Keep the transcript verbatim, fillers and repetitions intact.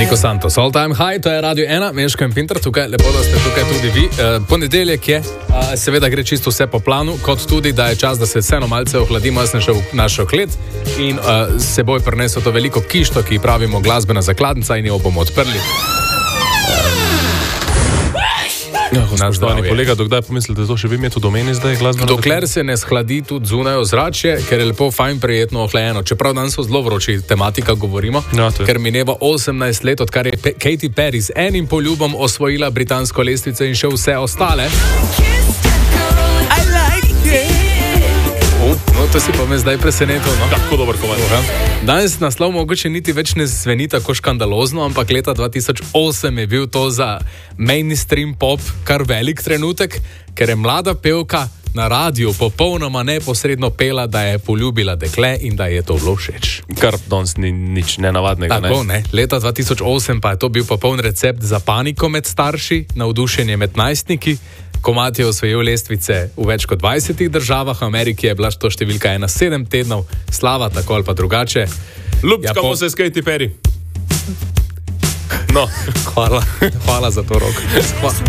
Nico Santos, All Time High, to je Radio ena, Meško in Pinter, tukaj, lepo, da ste tukaj tudi vi. E, ponedeljek je, a, seveda gre čisto vse po planu, kot tudi, da je čas, da se vseeno malce ohladimo, jaz sem šel v našo klet in a, seboj prinesel to veliko kišto, ki pravimo glasbena zakladnica in jo bomo odprli. Spoštovani kolega, dokdaj pomislite, da to še vi imete v domeni zdaj glasbeno? Dokler se ne shladi tudi zunaj ozračje, ker je lepo, fajn, prijetno, ohlajeno. Čeprav danes so zelo vroči tematika, govorimo, ja, ker mineva osemnajst let, odkar je Pe- Katy Perry z enim poljubom osvojila britansko lestvico in še vse ostale. No, to si pa me zdaj presenetil, no? Tako dober komentar. Danes naslov mogoče niti več ne zveni tako škandalozno, ampak leta dva tisoč osem je bil to za mainstream pop kar velik trenutek, ker je mlada pevka na radiju popolnoma neposredno pela, da je poljubila dekle in da je to bilo všeč. Kar danes ni nič nenavadnega, ne? Tako, ne. Leta dva tisoč osem pa je to bil popoln recept za paniko med starši, navdušenje med najstniki. Komad je osvojil lestvice v več kot dvajsetih državah, v Ameriki je bila to številka ena sedem tednov, slava tako ali pa drugače. Ljubčkamo ja, po... se s Katy Perry. No. Hvala, hvala za to roko.